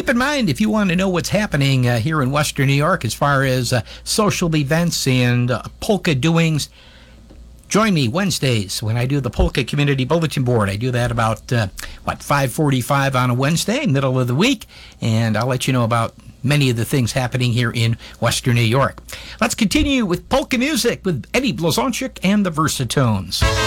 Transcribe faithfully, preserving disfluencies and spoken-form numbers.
keep in mind, if you want to know what's happening uh, here in Western New York as far as uh, social events and uh, polka doings, join me Wednesdays when I do the Polka Community Bulletin Board. I do that about, uh, what, five forty-five on a Wednesday, middle of the week, and I'll let you know about many of the things happening here in Western New York. Let's continue with polka music with Eddie Blazonczyk and the Versatones.